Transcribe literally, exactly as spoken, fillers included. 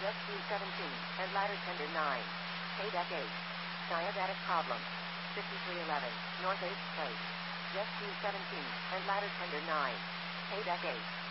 Just Q seventeen, and ladder tender nine. Pay deck eight. Diabetic problem. fifty-three eleven, North eighth Place. Just Q seventeen, and ladder tender nine. Pay deck eight.